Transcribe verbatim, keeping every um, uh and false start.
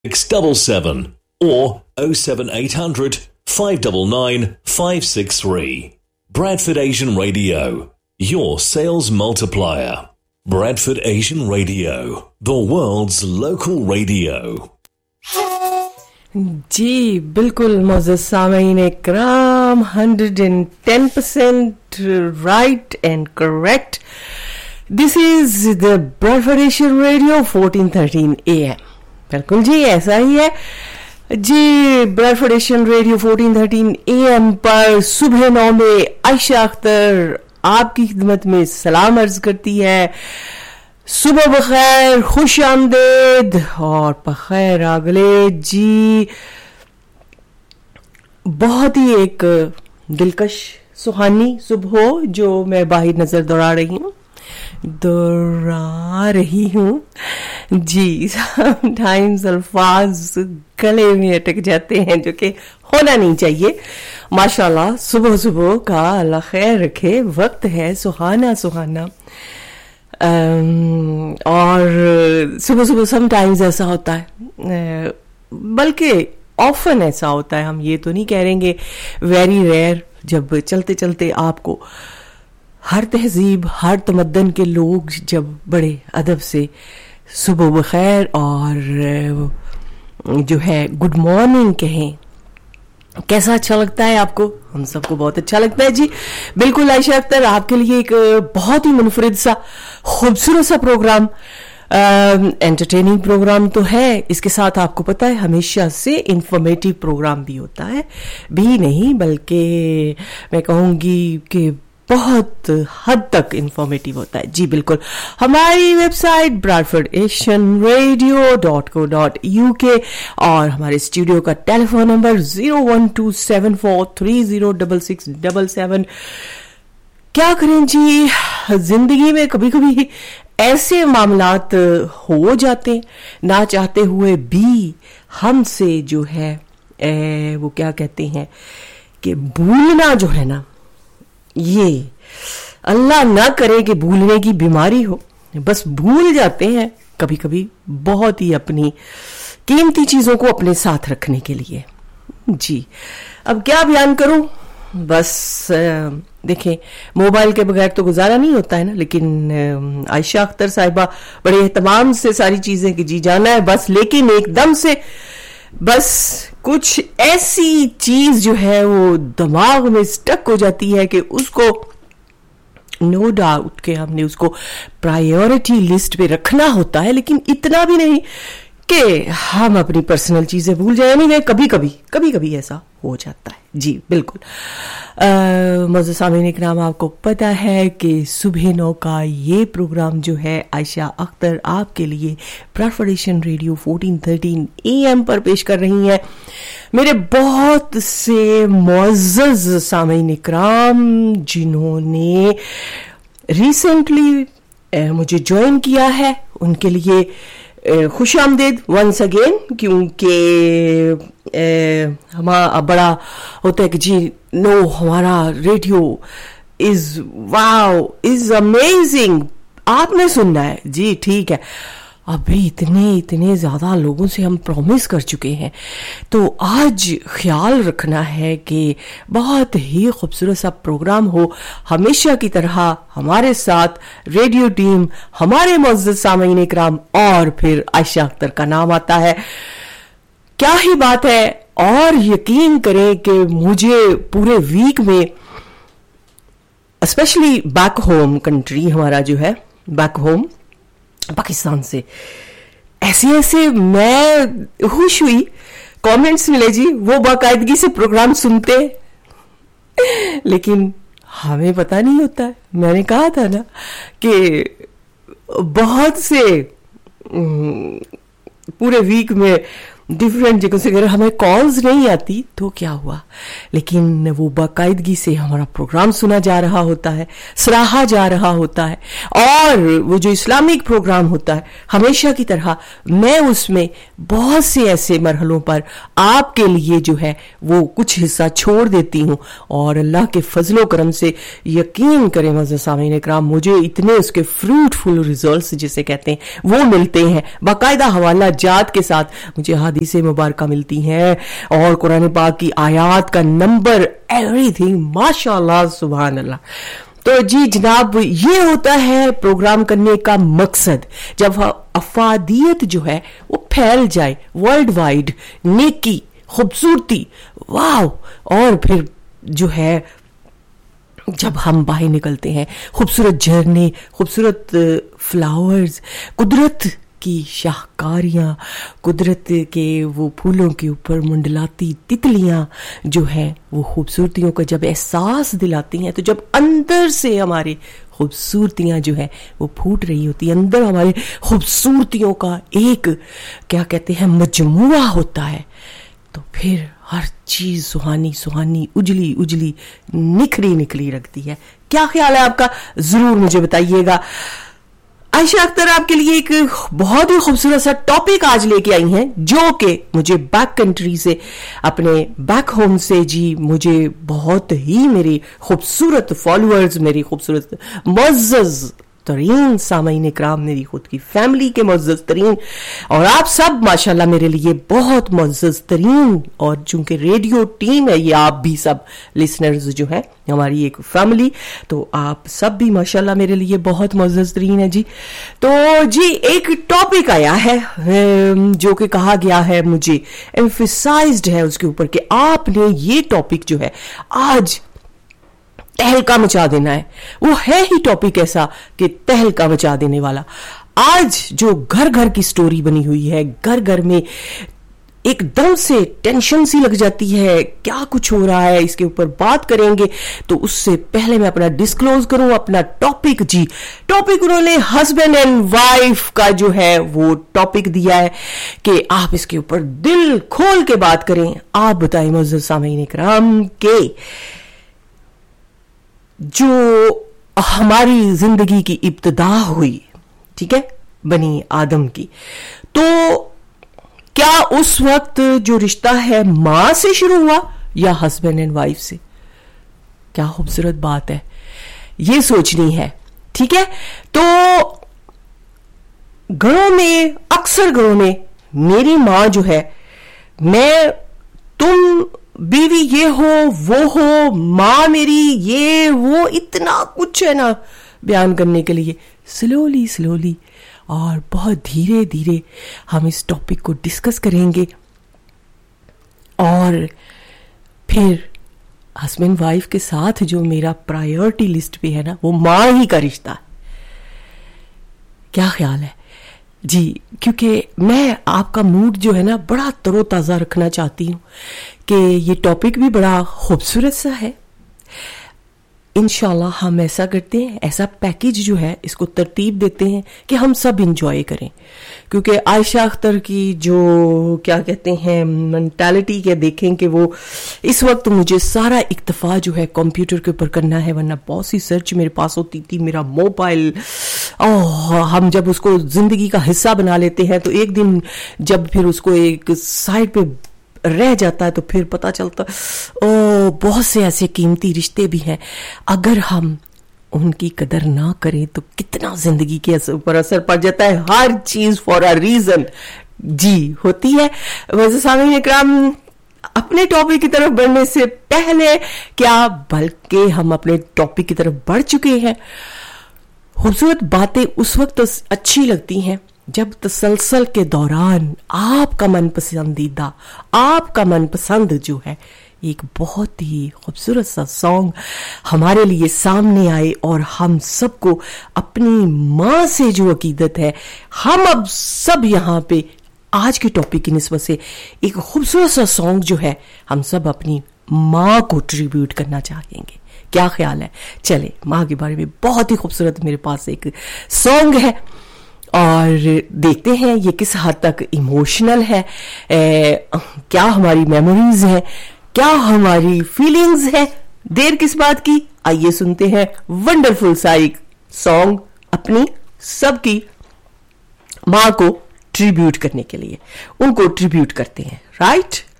six seven seven or oh seven eight hundred five nine nine five six three. Bradford Asian Radio, your sales multiplier. Bradford Asian Radio, the world's local radio. जी बिल्कुल मोअज़्ज़ज़ सामीन इकराम, one hundred ten percent right and correct. This is the Bradford Asian Radio fourteen thirteen A M. बिल्कुल जी ऐसा ही है जी. Bradford Asian radio fourteen thirteen A M पर सुबह नौ में आयशा अख्तर आपकी खिदमत में सलाम अर्ज करती है. सुबह बखैर, खुश आमदेद और बखैर आगले जी. बहुत ही एक दिलकश सुहानी सुबह जो मैं बाहर नजर दौड़ा रही हूँ दोहरा रही हूँ जी. समटाइम्स अल्फाज गले में अटक जाते हैं जो कि होना नहीं चाहिए. माशाल्लाह सुबह सुबह का अल्लाह खैर रखे. वक्त है सुहाना सुहाना. Um, और सुबह सुबह समटाइम्स ऐसा होता है, uh, बल्कि ऑफन ऐसा होता है. हम ये तो नहीं कह रहेंगे, वेरी रेयर, जब चलते चलते आपको हर तहजीब हर तमद्दन के लोग जब बड़े अदब से सुबह बखैर और जो है गुड मॉर्निंग कहें, कैसा अच्छा लगता है आपको? हम सबको बहुत अच्छा लगता है जी. बिल्कुल आयशा अख्तर आपके लिए एक बहुत ही मुनफरिद सा खूबसूरत सा प्रोग्राम, एंटरटेनिंग प्रोग्राम तो है, इसके साथ आपको पता है हमेशा से इंफॉर्मेटिव प्रोग्राम भी होता है. भी नहीं बल्कि मैं कहूँगी कि बहुत हद तक इंफॉर्मेटिव होता है जी. बिल्कुल हमारी website Bradford Asian radio dot co dot U के और हमारे स्टूडियो का telephone number zero one two seven four three zero six six seven seven. क्या करें जी, जिंदगी में कभी कभी ऐसे मामलात हो जाते ना चाहते हुए भी हमसे जो है ए, वो क्या कहते हैं कि भूलना जो है ना, ये अल्लाह ना करे कि भूलने की बीमारी हो, बस भूल जाते हैं कभी कभी बहुत ही अपनी कीमती चीजों को अपने साथ रखने के लिए जी. अब क्या बयान करूं, बस देखें मोबाइल के बगैर तो गुजारा नहीं होता है ना, लेकिन आयशा अख्तर साहिबा बड़े एहतमाम से सारी चीजें कि जी जाना है बस, लेकिन एकदम से बस कुछ ऐसी चीज जो है वो दिमाग में स्टक हो जाती है कि उसको नो डाउट कि हमने उसको प्रायोरिटी लिस्ट पे रखना होता है, लेकिन इतना भी नहीं कि हम अपनी पर्सनल चीजें भूल जाए. नहीं, कभी कभी कभी कभी ऐसा हो जाता है जी. बिल्कुल मुअज़्ज़ज़ सामीन इकराम, आपको पता है कि सुबह नौ का ये प्रोग्राम जो है आयशा अख्तर आपके लिए Bradford Asian radio fourteen thirteen A M पर पेश कर रही हैं. मेरे बहुत से मुअज़्ज़ज़ सामीन इकराम जिन्होंने रिसेंटली मुझे ज्वाइन किया है, उनके लिए खुश आमदेद वंस अगेन, क्योंकि हमारा बड़ा होता है कि जी नो हमारा radio is wow is amazing, आपने सुनना है जी. ठीक है, अभी इतने इतने ज्यादा लोगों से हम प्रॉमिस कर चुके हैं, तो आज ख्याल रखना है कि बहुत ही खूबसूरत सा प्रोग्राम हो. हमेशा की तरह हमारे साथ रेडियो टीम, हमारे मुअज़्ज़ज़ सामीन इकराम और फिर आयशा अख्तर का नाम आता है. क्या ही बात है. और यकीन करें कि मुझे पूरे वीक में स्पेशली बैक होम कंट्री, हमारा जो है बैक होम पाकिस्तान से, ऐसे ऐसे मैं खुश हुई, कमेंट्स मिले जी, वो बाकायदगी से प्रोग्राम सुनते, लेकिन हमें पता नहीं होता है. मैंने कहा था ना कि बहुत से पूरे वीक में डिफरेंट जगह से अगर हमें कॉल्स नहीं आती तो क्या हुआ, लेकिन वो बाकायदगी से हमारा प्रोग्राम सुना जा रहा होता है, सराहा जा रहा होता है, और वो जो इस्लामिक प्रोग्राम होता है हमेशा की तरह मैं उसमें बहुत से ऐसे मरहलों पर आपके लिए जो है वो कुछ हिस्सा छोड़ देती हूँ, और अल्लाह के फजलो करम से यकीन करें मज़े सामीन इकराम, मुझे इतने उसके फ्रूटफुल रिजल्ट्स जिसे कहते हैं वो मिलते हैं, बाकायदा हवाला जात के साथ मुझे हदीसें मुबारक मिलती हैं, और कुरान पाक की आयात का नंबर, एवरीथिंग माशाअल्लाह सुभान अल्लाह। तो जी जनाब, ये होता है प्रोग्राम करने का मकसद, जब अफादियत जो है वो फैल जाए वर्ल्ड वाइड, नेकी, खूबसूरती, वाह, और फिर जो है जब हम बाहर निकलते हैं, खूबसूरत झरने, खूबसूरत फ्लावर्स, कुदरत की शाहकारियाँ, कुदरत के वो फूलों के ऊपर मंडलाती तितलियाँ जो हैं वो खूबसूरतियों का जब एहसास दिलाती हैं, तो जब अंदर से हमारे खूबसूरतियाँ जो है वो फूट रही होती है, अंदर हमारे खूबसूरतियों का एक क्या कहते हैं मजमुआ होता है, तो फिर हर चीज सुहानी सुहानी, उजली उजली, निखरी निखरी रखती है। क्या ख्याल है आपका, जरूर मुझे बताइएगा। आयशा अख्तर आपके लिए एक बहुत ही खूबसूरत सा टॉपिक आज लेके आई हैं, जो कि मुझे बैक कंट्री से, अपने बैक होम से जी मुझे बहुत ही मेरे खूबसूरत फॉलोअर्स, मेरी खूबसूरत मुअज़्ज़ज़ तरीन सामईन इकराम, मेरी खुद की फैमिली के मुअज़्ज़ज़ तरीन, और आप सब माशाल्लाह मेरे लिए बहुत मुअज़्ज़ज़ तरीन, और चूंकि रेडियो टीम है ये, आप भी सब लिसनर्स जो हैं हमारी एक फैमिली, तो आप सब भी माशाल्लाह मेरे लिए बहुत मुअज़्ज़ज़ तरीन है जी। तो जी एक टॉपिक आया है जो कि कहा गया है, मुझे एम्फसाइज्ड है उसके ऊपर कि आपने ये टॉपिक जो है आज तहलका मचा देना है। वो है ही टॉपिक ऐसा कि तहलका मचा देने वाला। आज जो घर घर की स्टोरी बनी हुई है, घर घर में एकदम से टेंशन सी लग जाती है, क्या कुछ हो रहा है, इसके ऊपर बात करेंगे। तो उससे पहले मैं अपना डिस्क्लोज करूं अपना टॉपिक। जी टॉपिक उन्होंने हस्बैंड एंड वाइफ का जो है वो टॉपिक दिया है कि आप इसके ऊपर दिल खोल के बात करें। आप बताएं मुअज़्ज़ज़ सामीन इकराम के जो हमारी जिंदगी की इब्तिदा हुई, ठीक है, बनी आदम की, तो क्या उस वक्त जो रिश्ता है मां से शुरू हुआ या हस्बैंड एंड वाइफ से? क्या खूबसूरत बात है, ये सोचनी है, ठीक है। तो घरों में, अक्सर घरों में मेरी मां जो है, मैं तुम बीवी ये हो वो हो, माँ मेरी ये वो, इतना कुछ है ना बयान करने के लिए। स्लोली स्लोली और बहुत धीरे धीरे हम इस टॉपिक को डिस्कस करेंगे, और फिर हस्बैंड वाइफ के साथ जो मेरा प्रायोरिटी लिस्ट पे है ना, वो माँ ही का रिश्ता है। क्या ख्याल है जी? क्योंकि मैं आपका मूड जो है ना बड़ा तरोताज़ा रखना चाहती हूँ कि ये टॉपिक भी बड़ा खूबसूरत सा है। इंशाल्लाह हम ऐसा करते हैं, ऐसा पैकेज जो है इसको तरतीब देते हैं कि हम सब इंजॉय करें, क्योंकि आयशा अख्तर की जो क्या कहते हैं मेंटालिटी के देखें कि वो इस वक्त मुझे सारा इक्तफा जो है कंप्यूटर के ऊपर करना है, वरना बहुत सी सर्च मेरे पास होती थी, मेरा मोबाइल, ओह हम जब उसको जिंदगी का हिस्सा बना लेते हैं तो एक दिन जब फिर उसको एक साइड पे रह जाता है तो फिर पता चलता ओ बहुत से ऐसे कीमती रिश्ते भी हैं, अगर हम उनकी कदर ना करें तो कितना जिंदगी के ऊपर असर पड़ जाता है। हर चीज फॉर अ रीजन जी होती है। वैसे सामीन इकराम, अपने टॉपिक की तरफ बढ़ने से पहले क्या बल्कि हम अपने टॉपिक की तरफ बढ़ चुके हैं। खूबसूरत बातें उस वक्त अच्छी लगती हैं जब तसलसल के दौरान आपका मनपसंदीदा, आपका मनपसंद जो है एक बहुत ही खूबसूरत सा सॉन्ग हमारे लिए सामने आए, और हम सबको अपनी माँ से जो अकीदत है, हम अब सब यहाँ पे आज के टॉपिक की निस्बत से एक खूबसूरत सा सॉन्ग जो है हम सब अपनी माँ को ट्रिब्यूट करना चाहेंगे। क्या ख्याल है? चले, माँ के बारे में बहुत ही खूबसूरत मेरे पास एक सॉन्ग है, اور دیکھتے ہیں یہ کس حد تک ایموشنل ہے, کیا ہماری میموریز ہیں, کیا ہماری فیلنگز ہیں. دیر کس بات کی, آئیے سنتے ہیں ونڈرفل سا ایک سانگ اپنی سب کی ماں کو ٹریبیوٹ کرنے کے لیے, ان کو ٹریبیوٹ کرتے ہیں. رائٹ